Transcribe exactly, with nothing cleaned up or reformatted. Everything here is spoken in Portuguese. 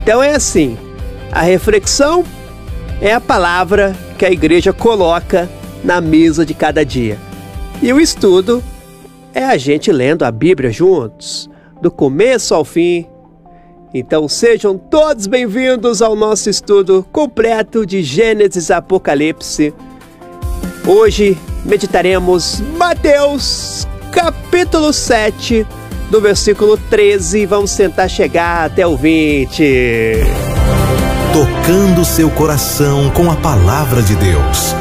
Então é assim, a reflexão é a palavra que a igreja coloca na mesa de cada dia. E o estudo é a gente lendo a Bíblia juntos, do começo ao fim. Então sejam todos bem-vindos ao nosso estudo completo de Gênesis e Apocalipse. Hoje meditaremos Mateus capítulo sete, do versículo treze, vamos tentar chegar até o vinte. Tocando seu coração com a palavra de Deus.